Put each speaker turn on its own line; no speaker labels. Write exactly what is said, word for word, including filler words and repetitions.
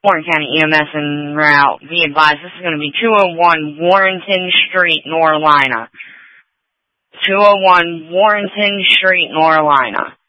Warren County E M S en route. Be advised, this is going to be two oh one Warrenton Street, Norlina. two oh one Warrenton Street, Norlina.